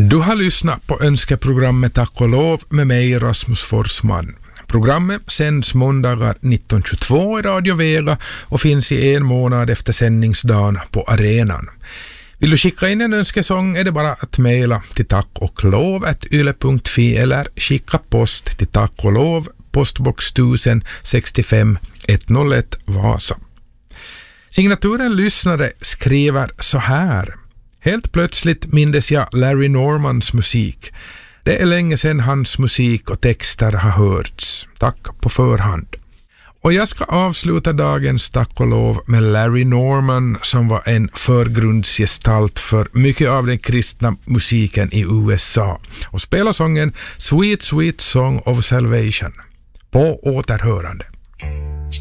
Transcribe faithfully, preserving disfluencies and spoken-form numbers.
Du har lyssnat på önskeprogrammet Tack och lov med mig Rasmus Forsman. Programmet sänds måndagar nitton tjugotvå i Radio Vega och finns i en månad efter sändningsdagen på arenan. Vill du skicka in en önskesång är det bara att mejla till tack och lov at yle punkt fi eller skicka post till Tack och lov, postbox tusen sextiofem etthundraett Vasa. Signaturen lyssnare skriver så här: helt plötsligt mindes jag Larry Normans musik. Det är länge sedan hans musik och texter har hörts. Tack på förhand. Och jag ska avsluta dagens tack och lov med Larry Norman som var en förgrundsgestalt för mycket av den kristna musiken i U S A och spela sången Sweet Sweet Song of Salvation. På återhörande.